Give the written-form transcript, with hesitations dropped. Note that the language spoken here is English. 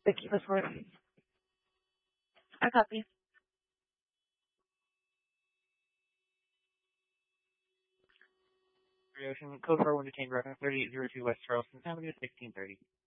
Thank you for I copy. Ocean, code 41 detained record 3802 West Charleston Avenue, 1630.